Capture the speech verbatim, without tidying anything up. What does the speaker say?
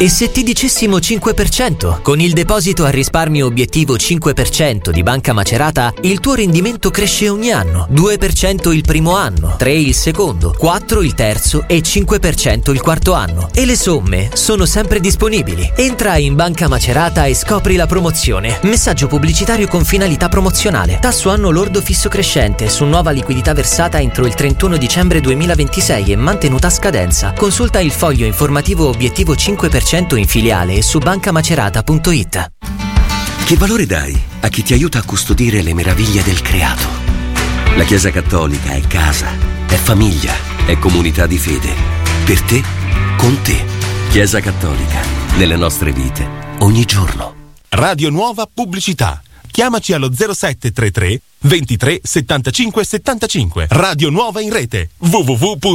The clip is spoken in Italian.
E se ti dicessimo cinque per cento? Con il deposito a risparmio obiettivo cinque per cento di Banca Macerata, il tuo rendimento cresce ogni anno. due per cento il primo anno, tre il secondo, quattro il terzo e cinque per cento il quarto anno. E le somme sono sempre disponibili. Entra in Banca Macerata e scopri la promozione. Messaggio pubblicitario con finalità promozionale. Tasso anno lordo fisso crescente su nuova liquidità versata entro il trentuno dicembre duemilaventisei e mantenuta a scadenza. Consulta il foglio informativo obiettivo cinque per cento in filiale e su bancamacerata punto it. Che valore dai a chi ti aiuta a custodire le meraviglie del creato? La Chiesa Cattolica è casa, è famiglia, è comunità di fede. Per te, con te. Chiesa Cattolica, nelle nostre vite, ogni giorno. Radio Nuova Pubblicità. Chiamaci allo zero sette tre tre ventitré settantacinque settantacinque. Radio Nuova in rete. w w w